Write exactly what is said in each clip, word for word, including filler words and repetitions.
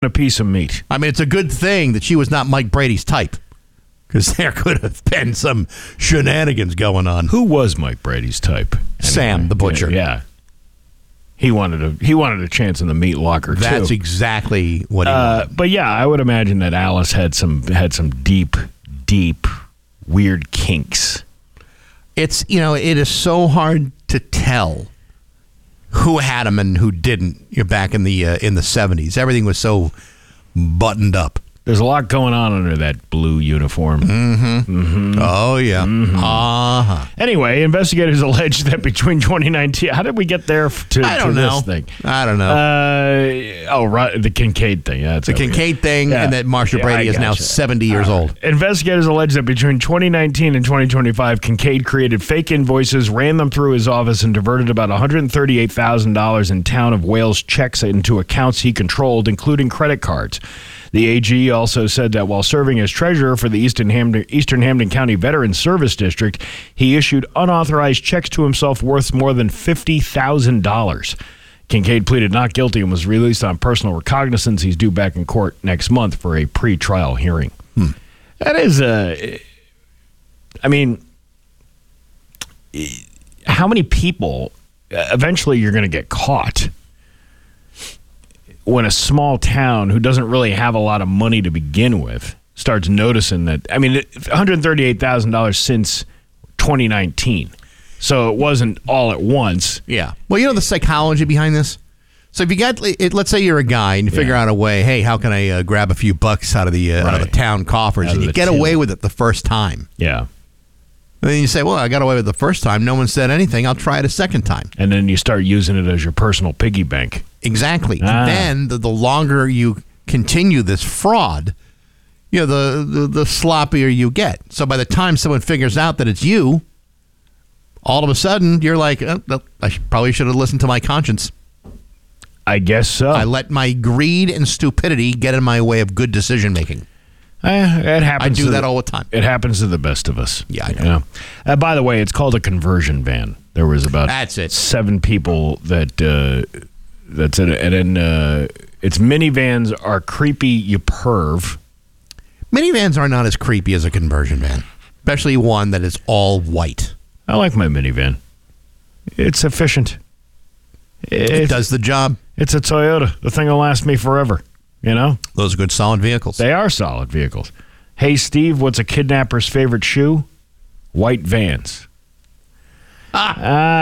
a piece of meat. I mean, it's a good thing that she was not Mike Brady's type, because there could have been some shenanigans going on. Who was Mike Brady's type? Sam, anyway, the butcher. Yeah, yeah. He wanted a he wanted a chance in the meat locker too. That's exactly what he uh, wanted. But yeah, I would imagine that Alice had some had some deep, deep, weird kinks. It's, you know, it is so hard to tell who had them and who didn't. You're back in the uh, in the seventies. Everything was so buttoned up. There's a lot going on under that blue uniform. Mm-hmm. Mm-hmm. Oh, yeah. Mm-hmm. Uh-huh. Anyway, investigators allege that between twenty nineteen... How did we get there to, I don't to know. this thing? I don't know. Uh, oh, right, the Kincaid thing. Yeah, that's the Kincaid thing, yeah. And that Marsha yeah, Brady I is now gotcha. seventy years uh, old. Investigators allege that between twenty nineteen and twenty twenty-five, Kincaid created fake invoices, ran them through his office, and diverted about one hundred thirty-eight thousand dollars in Town of Wales checks into accounts he controlled, including credit cards. The A G also said that while serving as treasurer for the Eastern Hampton, Eastern Hampton County Veterans Service District, he issued unauthorized checks to himself worth more than fifty thousand dollars. Kincaid pleaded not guilty and was released on personal recognizance. He's due back in court next month for a pre-trial hearing. Hmm. That is a... I mean, how many people... Eventually you're going to get caught when a small town who doesn't really have a lot of money to begin with starts noticing that. I mean, one hundred thirty-eight thousand dollars since twenty nineteen. So it wasn't all at once. Yeah. Well, you know the psychology behind this? So if you got, let's say you're a guy and you figure yeah. out a way, hey, how can I uh, grab a few bucks out of the uh, right. out of the town coffers, out and you get tin. away with it the first time. Yeah. And then you say, well, I got away with it the first time. No one said anything. I'll try it a second time. And then you start using it as your personal piggy bank. Exactly. Ah. And then the, the longer you continue this fraud, you know, the, the, the sloppier you get. So by the time someone figures out that it's you, all of a sudden you're like, oh, I probably should have listened to my conscience. I guess so. I let my greed and stupidity get in my way of good decision making. Eh, it happens. I do that the, all the time. It happens to the best of us. Yeah, I know. You know? Uh, by the way, it's called a conversion van. There was about That's it. seven people that uh, that's in it, and then uh, its minivans are creepy. You perv. Minivans are not as creepy as a conversion van, especially one that is all white. I like my minivan. It's efficient. It, it does the job. It's a Toyota. The thing will last me forever. You know? Those are good, solid vehicles. They are solid vehicles. Hey, Steve, what's a kidnapper's favorite shoe? White Vans. Ah.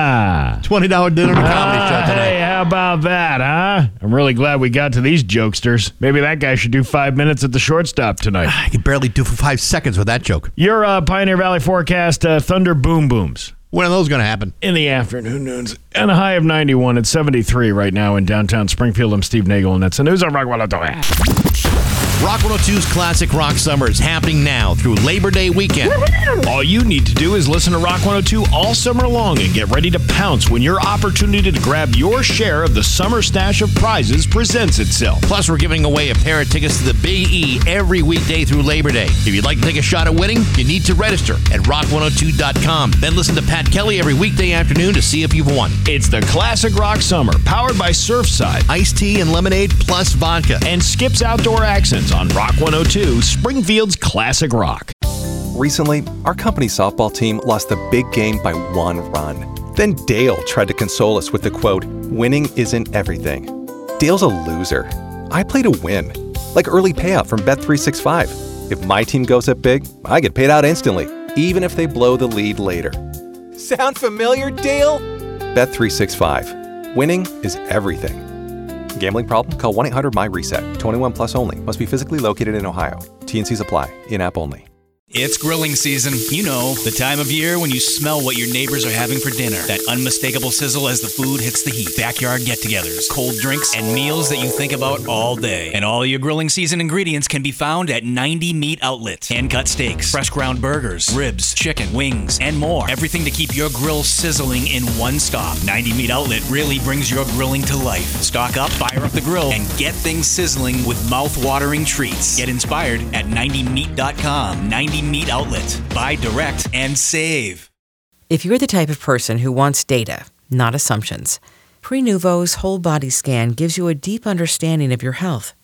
Ah. twenty dollars dinner and a comedy ah, show today. Hey, how about that, huh? I'm really glad we got to these jokesters. Maybe that guy should do five minutes at the shortstop tonight. I can barely do for five seconds with that joke. Your uh, Pioneer Valley forecast, uh, thunder boom booms. When are those going to happen? In the afternoon noons. And a high of ninety-one at seventy-three right now in downtown Springfield. I'm Steve Nagel, and that's the news on Rock one oh two. Rock one oh two's Classic Rock Summer is happening now through Labor Day weekend. All you need to do is listen to Rock one oh two all summer long and get ready to pounce when your opportunity to grab your share of the summer stash of prizes presents itself. Plus, we're giving away a pair of tickets to the Big E every weekday through Labor Day. If you'd like to take a shot at winning, you need to register at rock one oh two dot com. Then listen to Pat Kelly every weekday afternoon to see if you've won. It's the Classic Rock Summer, powered by Surfside, iced tea and lemonade plus vodka, and Skip's Outdoor Accents on Rock one oh two, Springfield's Classic Rock. Recently, our company softball team lost the big game by one run. Then Dale tried to console us with the quote, "Winning isn't everything." Dale's a loser. I play to win, like early payout from Bet three sixty-five. If my team goes up big, I get paid out instantly, even if they blow the lead later. Sound familiar, Dale? Bet three sixty-five. Winning is everything. Gambling problem? Call one eight hundred my reset. twenty-one plus only. Must be physically located in Ohio. T and C's apply. In-app only. It's grilling season. You know, the time of year when you smell what your neighbors are having for dinner. That unmistakable sizzle as the food hits the heat. Backyard get-togethers, cold drinks, and meals that you think about all day. And all your grilling season ingredients can be found at ninety Meat Outlet. Hand-cut steaks, fresh ground burgers, ribs, chicken, wings, and more. Everything to keep your grill sizzling in one stop. ninety Meat Outlet really brings your grilling to life. Stock up, fire up the grill, and get things sizzling with mouth-watering treats. Get inspired at ninety meat dot com. ninety Meat Outlet. Buy direct and save. If you're the type of person who wants data, not assumptions, Prenuvo's whole body scan gives you a deep understanding of your health.